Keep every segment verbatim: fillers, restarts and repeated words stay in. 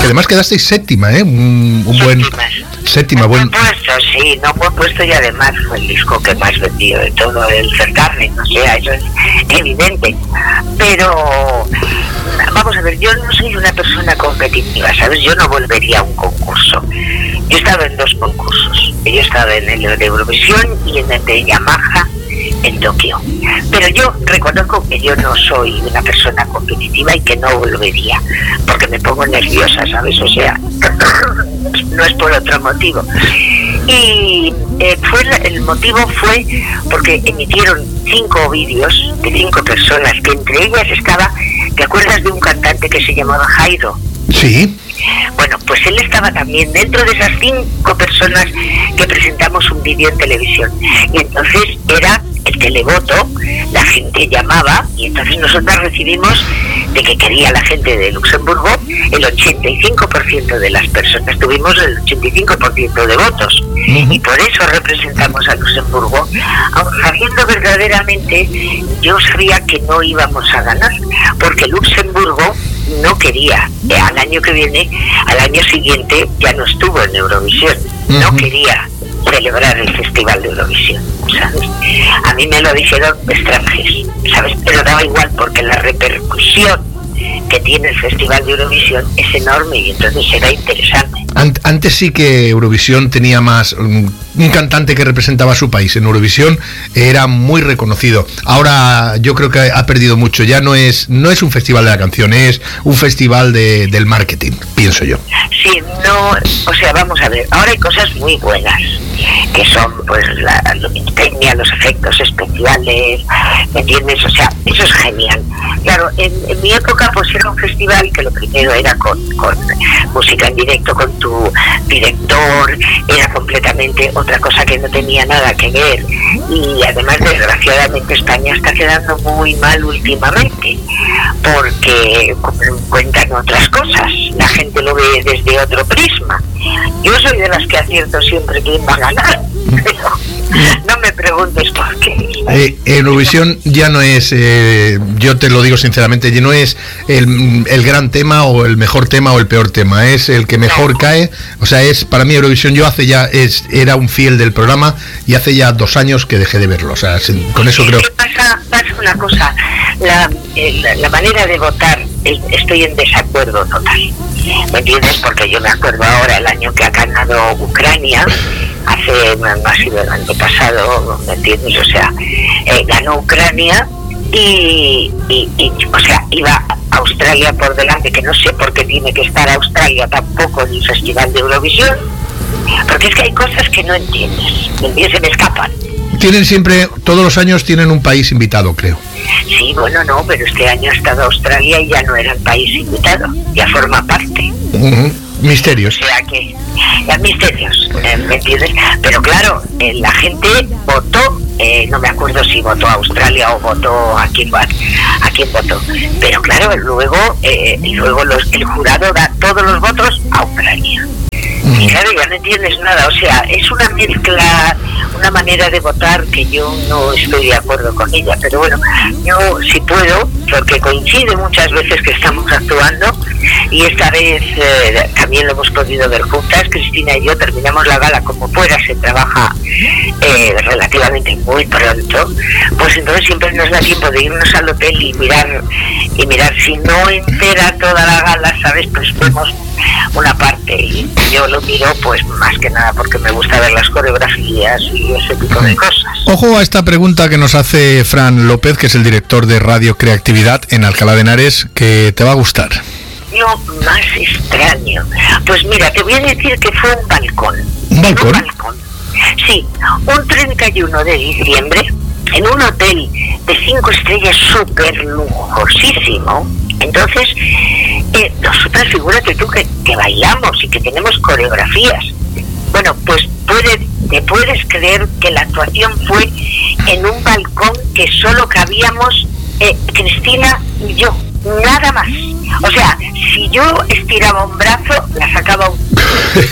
que además quedasteis séptima, ¿eh? Un, un buen... Séptima, buen... puesto, sí, no buen puesto, y además fue el disco que más vendió de todo el certamen, o sea, eso es evidente. Pero, vamos a ver, yo no soy una persona competitiva, ¿sabes? Yo no volvería a un concurso. Yo he estado en dos concursos. Yo he estado en el de Eurovisión y en el de Yamaha en Tokio. Pero yo reconozco que yo no soy una persona competitiva y que no volvería, porque me pongo nerviosa, ¿sabes? O sea, no es por otro motivo. Y eh, fue el motivo fue porque emitieron cinco vídeos de cinco personas, que entre ellas estaba, ¿te acuerdas de un cantante que se llamaba Jairo? Sí. Bueno, pues él estaba también dentro de esas cinco personas que presentamos un vídeo en televisión. Y entonces era el televoto, la gente llamaba, y entonces nosotros recibimos de que quería la gente de Luxemburgo, el ochenta y cinco por ciento de las personas, tuvimos el ochenta y cinco por ciento de votos, uh-huh. Y por eso representamos a Luxemburgo, aun sabiendo verdaderamente, yo sabía que no íbamos a ganar, porque Luxemburgo no quería, eh, al año que viene, al año siguiente ya no estuvo en Eurovisión, uh-huh. No quería celebrar el Festival de Eurovisión, ¿sabes? A mí me lo dijeron extranjeros, ¿sabes? Pero daba igual, porque la repercusión que tiene el Festival de Eurovisión es enorme y entonces será interesante. Antes sí que Eurovisión tenía más... Un cantante que representaba a su país en Eurovisión era muy reconocido. Ahora yo creo que ha perdido mucho. Ya no es no es un festival de la canción, es un festival de, del marketing, pienso yo. Sí, no... O sea, vamos a ver. Ahora hay cosas muy buenas, que son pues la luminotécnica, los efectos especiales, ¿me entiendes? O sea, eso es genial. Claro, en, en mi época pues era un festival que lo primero era con, con música en directo, con tu director, era completamente otra cosa que no tenía nada que ver, y además desgraciadamente España está quedando muy mal últimamente porque cuentan otras cosas, la gente lo ve desde otro prisma. Yo soy de las que acierto siempre quién va a ganar, pero no me preguntes por qué. Eh, Eurovisión ya no es, eh, yo te lo digo sinceramente, ya no es el, el gran tema o el mejor tema o el peor tema, es el que mejor no. cae. O sea, es para mí Eurovisión, yo hace ya, es era un fiel del programa y hace ya dos años que dejé de verlo, o sea, con eso creo... Pasa, pasa una cosa, la, la, la manera de votar, estoy en desacuerdo total, ¿me entiendes? Porque yo me acuerdo ahora el año que ha ganado Ucrania, hace más sido el año pasado, ¿me entiendes? O sea, eh, ganó Ucrania y, y, y, o sea, iba Australia por delante, que no sé por qué tiene que estar Australia tampoco en el Festival de Eurovisión, porque es que hay cosas que no entiendes, ¿me entiendes? Se me escapan. Tienen siempre, todos los años tienen un país invitado, creo. Sí, bueno, no, pero este año ha estado Australia y ya no era el país invitado, ya forma parte. Uh-huh. Misterios. O sea que, ya misterios, eh, ¿me entiendes? Pero claro, eh, la gente votó, eh, no me acuerdo si votó a Australia o votó a quién, a quién votó, pero claro, luego, eh, luego los, el jurado da todos los votos a Ucrania. Y claro, ya no entiendes nada, o sea, es una mezcla, una manera de votar que yo no estoy de acuerdo con ella, pero bueno, yo si puedo, porque coincide muchas veces que estamos actuando, y esta vez eh, también lo hemos podido ver juntas, Cristina y yo terminamos la gala como fuera, se trabaja eh, relativamente muy pronto, pues entonces siempre nos da tiempo de irnos al hotel y mirar, y mirar si no entera toda la gala, ¿sabes? Pues vemos una parte y yo lo miro pues más que nada porque me gusta ver las coreografías y ese tipo de cosas. Ojo a esta pregunta que nos hace Fran López, que es el director de Radio Creatividad en Alcalá de Henares, que te va a gustar. Yo más extraño, pues mira, te voy a decir que fue un balcón. ¿Un balcón? Un balcón. Sí, un treinta y uno de diciembre en un hotel de cinco estrellas súper lujosísimo. Entonces, eh, nosotros figúrate tú que, que bailamos y que tenemos coreografías. Bueno, pues puede, te puedes creer que la actuación fue en un balcón que solo cabíamos eh, Cristina y yo, nada más. O sea, si yo estiraba un brazo, la sacaba un...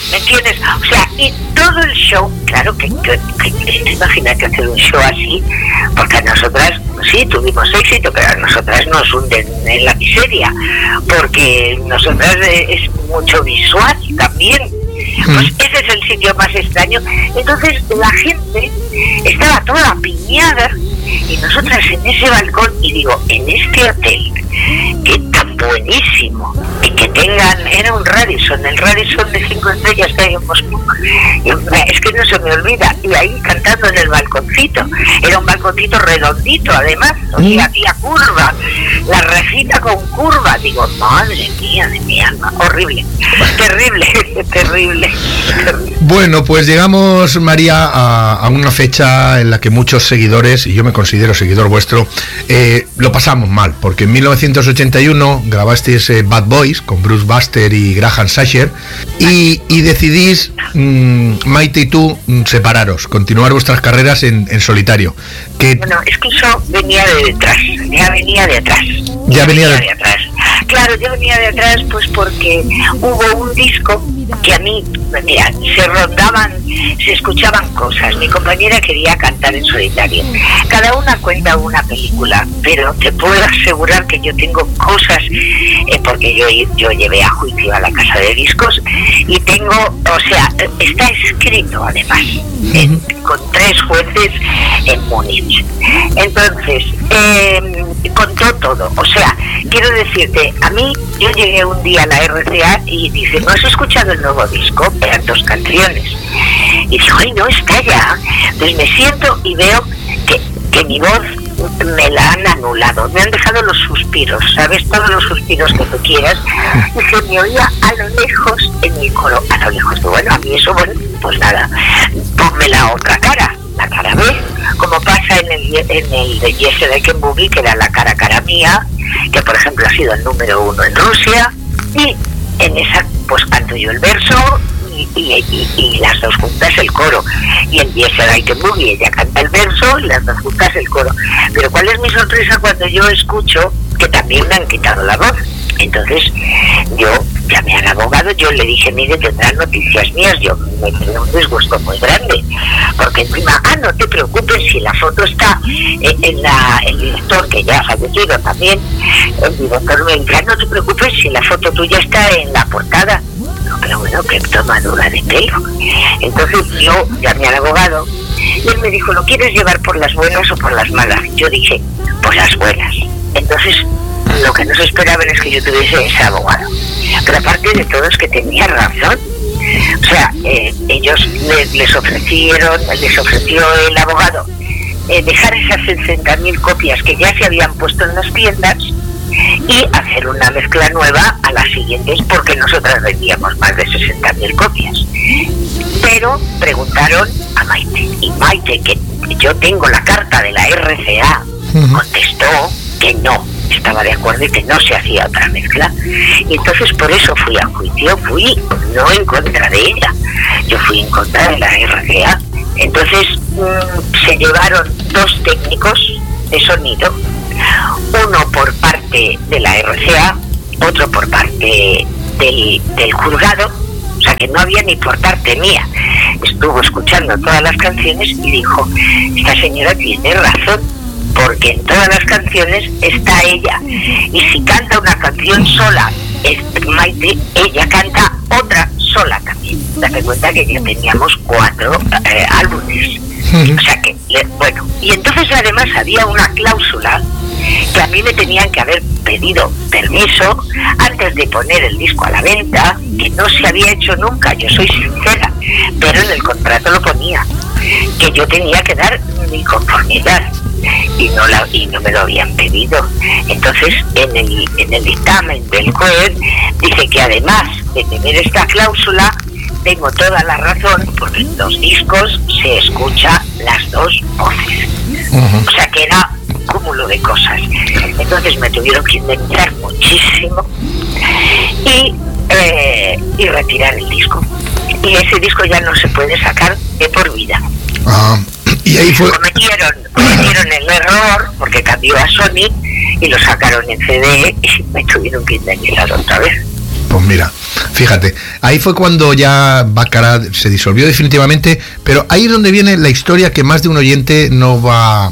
¿me entiendes? O sea, y todo el show, claro que, que, que imagínate hacer un show así, porque a nosotras, sí, tuvimos éxito, pero a nosotras nos hunden en la miseria, porque nosotras es mucho visual también. Pues ese es el sitio más extraño. Entonces la gente estaba toda piñada y nosotras en ese balcón, y digo, en este hotel que tan buenísimo y que tengan, era un Radisson, el Radisson de cinco estrellas que hay en Moscú, es que no se me olvida, y ahí cantando en el balconcito, era un balconcito redondito además, o sea, había curva, la rejita con curva, digo, madre mía de mi alma, horrible, terrible, terrible, terrible. Bueno, pues llegamos, María, a, a una fecha en la que muchos seguidores, y yo me considero seguidor vuestro, eh, lo pasamos mal, porque en mil novecientos ochenta y uno grabasteis eh, Bad Boys con Bruce Buster y Graham Sacher, y, y decidís, mmm, Maite y tú, mmm, separaros, continuar vuestras carreras en, en solitario. Que... Bueno, es que eso venía de detrás, ya venía de atrás. Ya, ya venía, venía de... de atrás. Claro, yo venía de atrás pues porque hubo un disco que a mí, mira, se rondaban, se escuchaban cosas. Mi compañera quería cantar en solitario. Cada una cuenta una película, pero te puedo asegurar que yo tengo cosas, eh, porque yo, yo llevé a juicio a la casa de discos y tengo, o sea, está escrito además, eh, con tres jueces en Múnich. Entonces, eh, contó todo. O sea, quiero decirte, a mí, yo llegué un día a la R C A y dice, ¿no has escuchado el nuevo disco? Eran dos canciones. Y digo, ay, no, está ya. Entonces me siento y veo que, que mi voz me la han anulado, me han dejado los suspiros, ¿sabes? Todos los suspiros que tú quieras, y se me oía a lo lejos en mi coro, a lo lejos. Bueno, a mí eso, bueno, pues nada, ponme la otra cara, la cara B, como pasa en el, en el de Yesterday Can Boogie, que era la cara cara mía, que por ejemplo ha sido el número uno en Rusia, y en esa pues canto yo el verso y, y, y, y las dos juntas el coro, y en Yesterday Can Boogie ella canta el verso y las dos juntas el coro. Pero ¿cuál es mi sorpresa cuando yo escucho que también me han quitado la voz? Entonces yo llamé al abogado, yo le dije, mire, tendrán noticias mías. Yo me quedé un disgusto muy grande, porque encima, ah, no te preocupes, si la foto está en, en la, el director, que ya ha fallecido también, el director me dice, ah, no te preocupes, si la foto tuya está en la portada. No, pero bueno, qué tomadura de pelo. Entonces yo llamé al abogado y él me dijo, ¿lo quieres llevar por las buenas o por las malas? Yo dije, por las buenas. Entonces lo que no se esperaban es que yo tuviese ese abogado, pero aparte de todo es que tenía razón. O sea, eh, ellos les, les ofrecieron, les ofreció el abogado eh, dejar esas sesenta mil copias que ya se habían puesto en las tiendas y hacer una mezcla nueva a las siguientes, porque nosotras vendíamos más de sesenta mil copias. Pero preguntaron a Maite, y Maite, que yo tengo la carta de la R C A, contestó que no, estaba de acuerdo y que no se hacía otra mezcla. Y entonces por eso fui a juicio, fui no en contra de ella, yo fui en contra de la R C A. Entonces mmm, se llevaron dos técnicos de sonido, uno por parte de la R C A, otro por parte del, del juzgado, o sea que no había ni por parte mía. Estuvo escuchando todas las canciones y dijo, esta señora tiene razón, porque en todas las canciones está ella, y si canta una canción sola es Maite, ella canta otra sola también. Date cuenta que ya teníamos cuatro eh, álbumes, o sea que, bueno, y entonces además había una cláusula que a mí me tenían que haber pedido permiso antes de poner el disco a la venta, que no se había hecho nunca, yo soy sincera, pero en el contrato lo ponía, que yo tenía que dar mi conformidad, y no la y no me lo habían pedido. Entonces en el en el dictamen del juez dice que además de tener esta cláusula tengo toda la razón, porque en los discos se escucha las dos voces. Uh-huh. O sea que era un cúmulo de cosas. Entonces me tuvieron que indemnizar muchísimo y eh, y retirar el disco, y ese disco ya no se puede sacar de por vida. Uh-huh. Y ahí fue... cometieron, cometieron el error porque cambió a Sony y lo sacaron en C D y me tuvieron que indemnizar otra vez. Pues mira, fíjate, ahí fue cuando ya Baccarat se disolvió definitivamente, pero ahí es donde viene la historia que más de un oyente no va...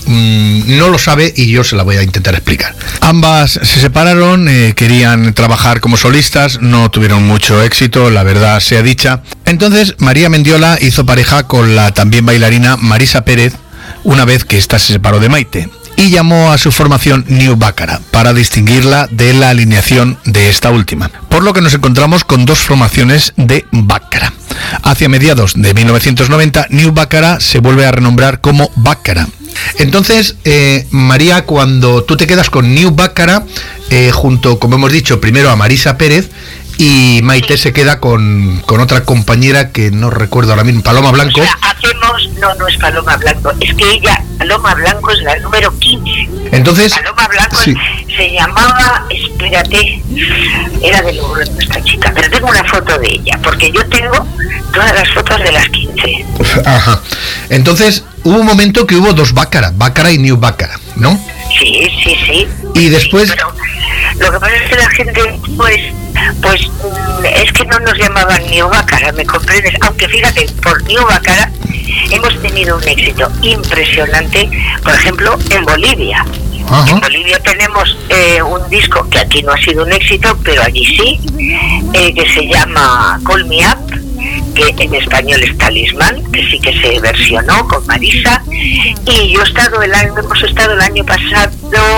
no lo sabe y yo se la voy a intentar explicar. Ambas se separaron, eh, querían trabajar como solistas, no tuvieron mucho éxito, la verdad sea dicha. Entonces María Mendiola hizo pareja con la también bailarina Marisa Pérez una vez que ésta se separó de Maite y llamó a su formación New Baccarat para distinguirla de la alineación de esta última. Por lo que nos encontramos con dos formaciones de Baccarat. Hacia mediados de mil novecientos noventa, New Baccarat se vuelve a renombrar como Baccarat. Entonces, eh, María, cuando tú te quedas con New Baccarat, eh, junto, como hemos dicho, primero a Marisa Pérez, y Maite se queda con, con otra compañera que no recuerdo ahora mismo, Paloma Blanco. O sea, hacemos, no, no es Paloma Blanco, es que ella, Paloma Blanco es la número quince. Entonces, Paloma Blanco sí. se llamaba, espérate, era de Lourdes nuestra chica, pero tengo una foto de ella, porque yo tengo todas las fotos de las quince. Ajá. Entonces, hubo un momento que hubo dos Baccarat, Baccarat y New Baccarat, ¿no? Sí, sí, sí. Y después... Sí, pero lo que pasa es que la gente, pues, pues, es que no nos llamaban New Baccarat, ¿me comprendes? Aunque fíjate, por New Baccarat hemos tenido un éxito impresionante, por ejemplo, en Bolivia. Ajá. En Bolivia tenemos eh, un disco que aquí no ha sido un éxito, pero allí sí, eh, que se llama Call Me Up, que en español es Talismán, que sí que se versionó con Marisa, y yo he estado el año, hemos estado el año pasado,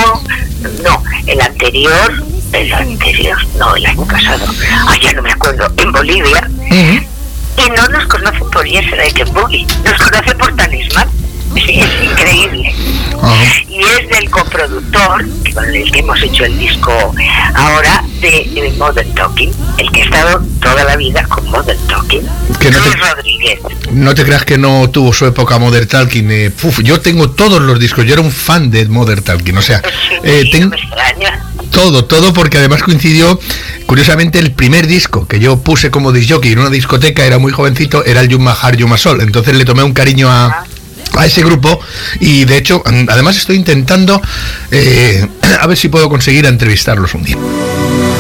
no, el anterior, el anterior, no, el año pasado, ah, ya no me acuerdo, en Bolivia, uh-huh. Y no nos conocen por Yesterday Boogie, nos conocen por Talismán. Sí, es increíble. Uh-huh. Y es del coproductor con el que hemos hecho el disco ahora de, de Modern Talking, el que ha estado toda la vida con Modern Talking. Que no, te, Rodríguez. No te creas que no tuvo su época Modern Talking. Eh, uf, yo tengo todos los discos, yo era un fan de Modern Talking, o sea, sí, eh, sí, ten, no me extraña. Todo, todo, porque además coincidió, curiosamente, el primer disco que yo puse como disc jockey en una discoteca, era muy jovencito, era el Yuma Har Yuma Sol, entonces le tomé un cariño a... Uh-huh. a ese grupo y de hecho además estoy intentando eh, a ver si puedo conseguir a entrevistarlos un día.